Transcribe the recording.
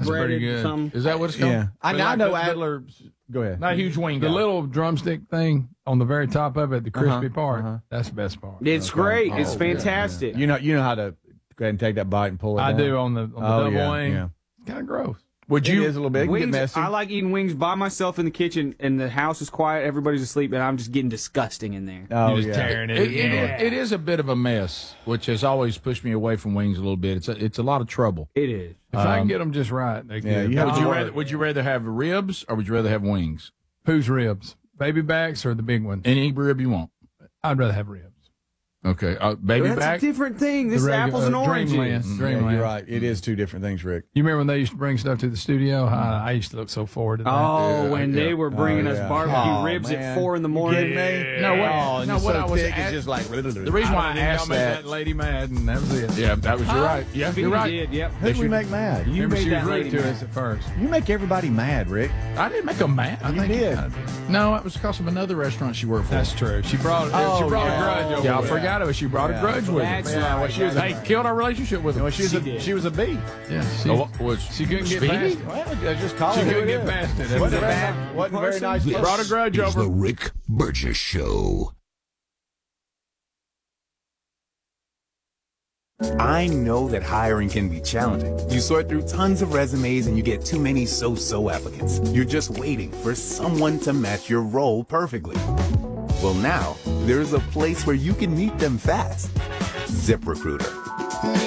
pretty breaded good. something. Is that what it's called? Yeah, I like know the- Adler. Go ahead. Not a huge wing The guy. little drumstick thing on the very top of it, the crispy part, that's the best part. It's great. It's fantastic. You know how to go ahead and take that bite and pull it I down? do on the double wing. Yeah. Kind of gross. It is a little bit. It can get Wings, messy. I like eating wings by myself in the kitchen, and the house is quiet, everybody's asleep, and I'm just getting disgusting in there. Oh, You're just yeah. tearing it. It is a bit of a mess, which has always pushed me away from wings a little bit. It's a lot of trouble. It is. If I can get them just right, they yeah, good. you have Would you rather have ribs or would you rather have wings? Whose ribs? Baby backs or the big ones? Any rib you want. I'd rather have ribs. Okay, baby That's back. a different thing. This is apples and oranges. Dreamland. Yeah, Dreamland. you're right. It is two different things, Rick. You remember when they used to bring stuff to the studio? I used to look so forward to that. Oh, Yeah, when yeah. they were bringing Oh, us yeah. barbecue Oh, ribs man. at 4 in the morning. You kidding me? No, what, Oh, no, it's what so I was thick, at, it's just like. the reason why I asked made that. lady mad, and that was it. Yeah, that was you're right. Yeah, Speedy you're right. did, yep. Who did we make mad? You Remember, made she was that rude lady to mad. us at first. You make everybody mad, Rick. I didn't make them mad. I You think did. No, it was because of another restaurant she worked for. That's true. She brought Oh, a yeah. grudge over Yeah, I there. forgot it. She brought a grudge with her. That's Yeah, right. well, she was a- Hey, killed our relationship with her. Well, she did. was a bee. Yeah, she couldn't get Speedy? past it. Well, just call She it who couldn't it get is. past it. Wasn't a very bad nice- wasn't very person. nice. This Brought a grudge is over. the Rick Burgess Show. I know that hiring can be challenging. You sort through tons of resumes and you get too many so-so applicants. You're just waiting for someone to match your role perfectly. Well, now, there's a place where you can meet them fast. ZipRecruiter.